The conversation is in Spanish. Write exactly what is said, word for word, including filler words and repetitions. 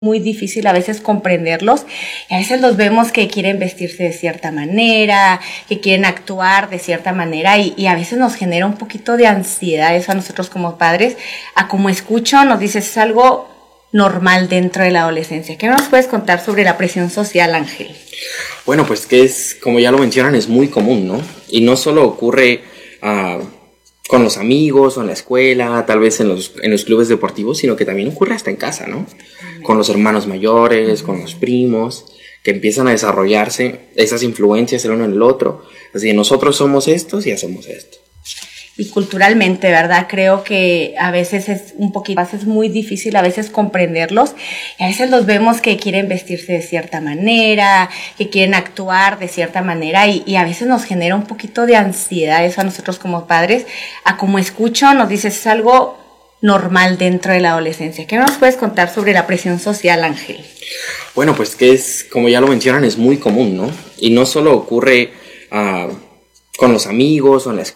muy difícil a veces comprenderlos y a veces los vemos que quieren vestirse de cierta manera, que quieren actuar de cierta manera y, y a veces nos genera un poquito de ansiedad eso a nosotros como padres. A como escucho nos dices es algo normal dentro de la adolescencia. ¿Qué nos puedes contar sobre la presión social, Ángel? Bueno, pues que es, como ya lo mencionan, es muy común, ¿no? Y no solo ocurre uh, con los amigos o en la escuela, tal vez en los, en los clubes deportivos, sino que también ocurre hasta en casa, ¿no? Con los hermanos mayores, con los primos, que empiezan a desarrollarse esas influencias el uno en el otro. Así, nosotros somos estos y hacemos esto. Y culturalmente, ¿verdad? Creo que a veces es un poquito, es muy difícil a veces comprenderlos y a veces los vemos que quieren vestirse de cierta manera, que quieren actuar de cierta manera y, y a veces nos genera un poquito de ansiedad eso a nosotros como padres. A como escucho nos dices es algo normal dentro de la adolescencia. ¿Qué nos puedes contar sobre la presión social, Ángel? Bueno, pues que es, como ya lo mencionan, es muy común, ¿no? Y no solo ocurre uh, con los amigos o en la escuela.